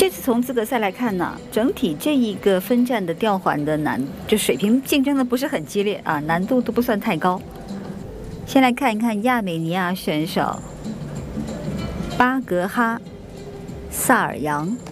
这次从资格赛来看呢，整体这一个分站的吊环的就水平竞争的不是很激烈啊，难度都不算太高。先来看一看亚美尼亚选手巴格哈萨尔扬。